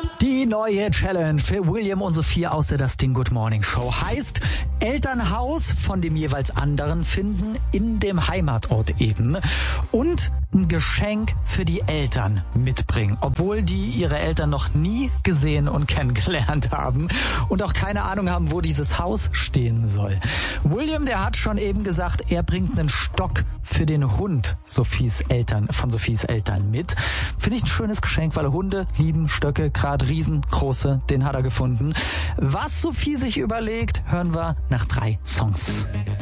Die neue Challenge für William und Sophie aus der Das Ding Good Morning Show heißt Elternhaus von dem jeweils anderen finden in dem Heimatort eben und ein Geschenk für die Eltern mitbringen, obwohl die ihre Eltern noch nie gesehen und kennengelernt haben und auch keine Ahnung haben, wo dieses Haus stehen soll. William, der hat schon eben gesagt, er bringt einen Stock für den Hund von Sophies Eltern mit. Finde ich ein schönes Geschenk, weil Hunde lieben Stöcke, gerade riesengroße, den hat er gefunden. Was Sophie sich überlegt, hören wir nach 3 Songs.